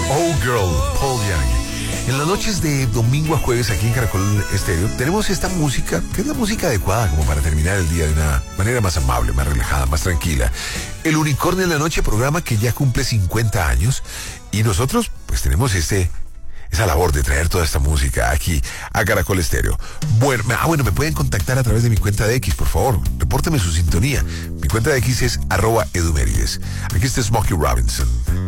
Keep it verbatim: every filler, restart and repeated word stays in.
Oh Girl, Paul Young. En las noches de domingo a jueves aquí en Caracol Estéreo tenemos esta música, que es la música adecuada como para terminar el día de una manera más amable, más relajada, más tranquila. El Unicornio en la Noche, programa que ya cumple cincuenta años, y nosotros pues tenemos este, esa labor de traer toda esta música aquí a Caracol Estéreo. Bueno, ah, bueno, me pueden contactar a través de mi cuenta de X, por favor, repórteme su sintonía. Mi cuenta de X es arroba edumérides. Aquí está Smokey Robinson.